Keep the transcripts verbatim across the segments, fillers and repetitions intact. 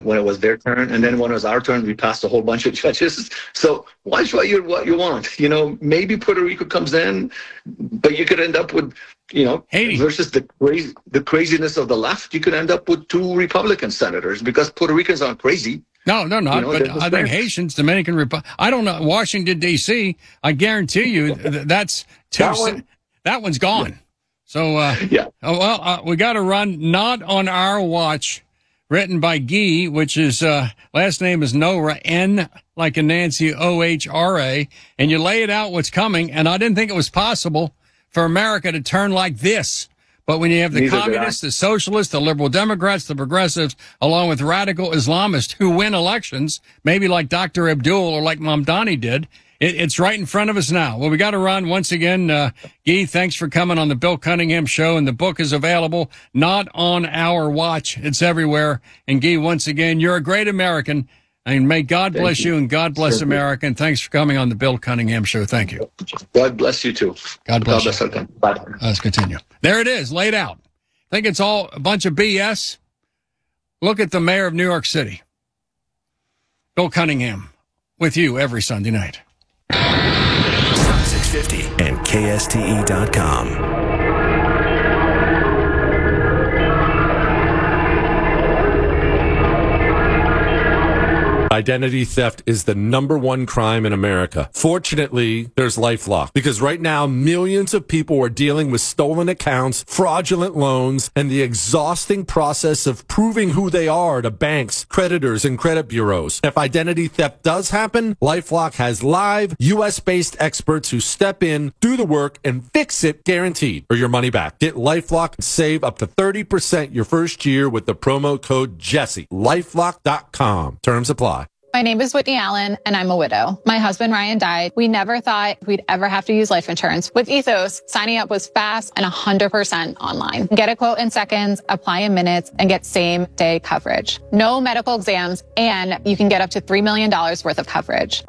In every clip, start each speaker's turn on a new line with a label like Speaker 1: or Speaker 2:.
Speaker 1: when it was their turn, and then when it was our turn, we passed a whole bunch of judges. So watch what you what you want. You know, maybe Puerto Rico comes in, but you could end up with, you know,
Speaker 2: Haiti
Speaker 1: versus the crazy the craziness of the left. You could end up with two Republican senators because Puerto Ricans aren't crazy.
Speaker 2: No, no, no.
Speaker 1: You know,
Speaker 2: but I think Haitians, Dominican Republic. I don't know. Washington D C. I guarantee you th- that's two.
Speaker 1: That one-
Speaker 2: that one's gone.
Speaker 1: Yeah.
Speaker 2: So uh,
Speaker 1: yeah.
Speaker 2: Oh, well, uh, we got to run. Not on Our Watch, written by Guy, which is uh, last name is Nora, N like a Nancy, O H R A, and you lay it out what's coming. And I didn't think it was possible for America to turn like this. But when you have the
Speaker 1: Neither
Speaker 2: communists, the socialists, the liberal Democrats, the progressives, along with radical Islamists who win elections, maybe like Doctor Abdul or like Mamdani did, it, it's right in front of us now. Well, we got to run once again. Uh, Guy, thanks for coming on the Bill Cunningham Show. And the book is available, Not on Our Watch. It's everywhere. And Guy, once again, you're a great American. And may God
Speaker 1: Thank
Speaker 2: bless you.
Speaker 1: you
Speaker 2: and God bless
Speaker 1: Thank
Speaker 2: America. And thanks for coming on the Bill Cunningham Show. Thank you.
Speaker 1: God bless you too.
Speaker 2: God bless
Speaker 1: God
Speaker 2: you.
Speaker 1: bless you. Bye.
Speaker 2: Let's continue. There it is, laid out. Think it's all a bunch of B S? Look at the mayor of New York City, Bill Cunningham, with you every Sunday night.
Speaker 3: six fifty and K S T E dot com.
Speaker 4: Identity theft is the number one crime in America. Fortunately, there's LifeLock, because right now millions of people are dealing with stolen accounts, fraudulent loans, and the exhausting process of proving who they are to banks, creditors, and credit bureaus. If identity theft does happen, LifeLock has live U S-based experts who step in, do the work, and fix it guaranteed, or your money back. Get LifeLock and save up to thirty percent your first year with the promo code Jesse. LifeLock dot com. Terms apply.
Speaker 5: My name is Whitney Allen, and I'm a widow. My husband, Ryan, died. We never thought we'd ever have to use life insurance. With Ethos, signing up was fast and one hundred percent online. Get a quote in seconds, apply in minutes, and get same-day coverage. No medical exams, and you can get up to three million dollars worth of coverage.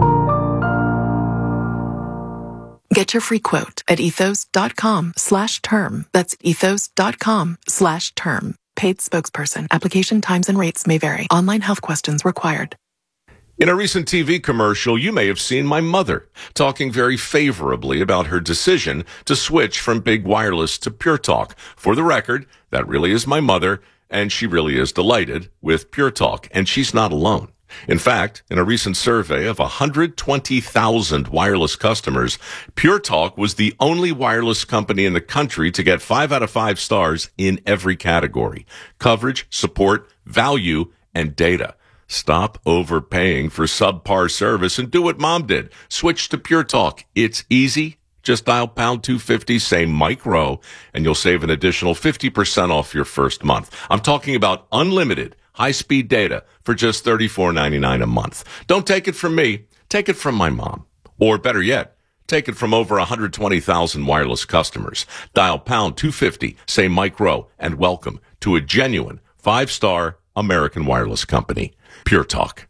Speaker 6: Get your free quote at ethos.com slash term. That's ethos.com slash term. Paid spokesperson. Application times and rates may vary. Online health questions required.
Speaker 7: In a recent T V commercial, you may have seen my mother talking very favorably about her decision to switch from Big Wireless to Pure Talk. For the record, that really is my mother, and she really is delighted with Pure Talk, and she's not alone. In fact, in a recent survey of one hundred twenty thousand wireless customers, Pure Talk was the only wireless company in the country to get five out of five stars in every category: coverage, support, value, and data. Stop overpaying for subpar service and do what Mom did. Switch to Pure Talk. It's easy. Just dial pound two fifty, say Mike Rowe, and you'll save an additional fifty percent off your first month. I'm talking about unlimited high-speed data for just thirty-four ninety-nine a month. Don't take it from me. Take it from my mom. Or better yet, take it from over one hundred twenty thousand wireless customers. Dial pound two fifty, say Mike Rowe, and welcome to a genuine five-star American wireless company. Pure Talk.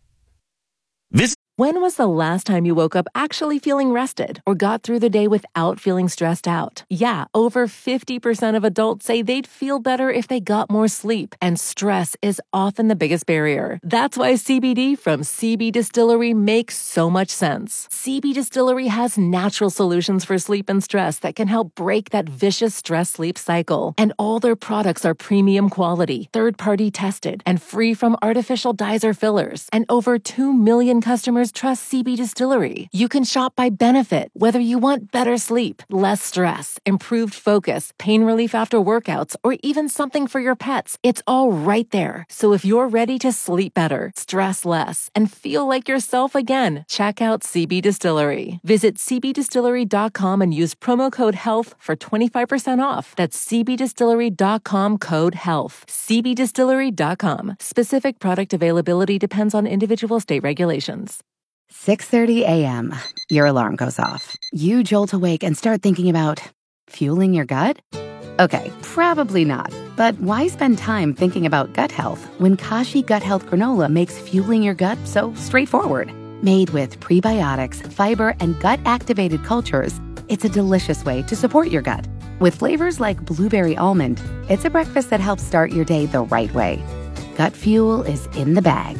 Speaker 8: This. When was the last time you woke up actually feeling rested or got through the day without feeling stressed out? Yeah, over fifty percent of adults say they'd feel better if they got more sleep, and stress is often the biggest barrier. That's why C B D from C B Distillery makes so much sense. C B Distillery has natural solutions for sleep and stress that can help break that vicious stress-sleep cycle. And all their products are premium quality, third-party tested, and free from artificial dyes or fillers. And over two million customers trust C B Distillery. You can shop by benefit, whether you want better sleep, less stress, improved focus, pain relief after workouts, or even something for your pets. It's all right there. So if you're ready to sleep better, stress less, and feel like yourself again, check out C B Distillery. Visit c b distillery dot com and use promo code HEALTH for twenty-five percent off. That's c b distillery dot com code HEALTH. c b distillery dot com. Specific product availability depends on individual state regulations.
Speaker 9: six thirty a.m. Your alarm goes off. You jolt awake and start thinking about fueling your gut? Okay, probably not. But why spend time thinking about gut health when Kashi Gut Health Granola makes fueling your gut so straightforward? Made with prebiotics, fiber, and gut-activated cultures, it's a delicious way to support your gut. With flavors like blueberry almond, it's a breakfast that helps start your day the right way. Gut fuel is in the bag.